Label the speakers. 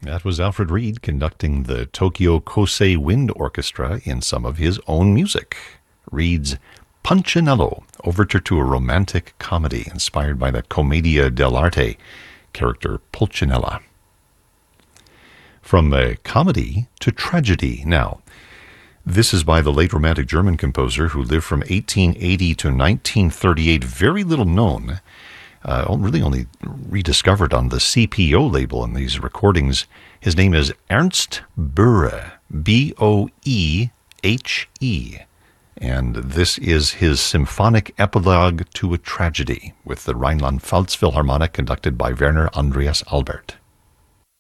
Speaker 1: That was Alfred Reed conducting the Tokyo Kosei Wind Orchestra in some of his own music. Reed's Punchinello, overture to a romantic comedy inspired by the Commedia dell'arte character Pulcinella. From a comedy to tragedy now. This is by the late Romantic German composer who lived from 1880 to 1938, very little known. Really only rediscovered on the CPO label in these recordings. His name is Ernst Boehe, Boehe, and this is his symphonic epilogue to a tragedy with the Rhineland-Pfalz Philharmonic conducted by Werner Andreas Albert.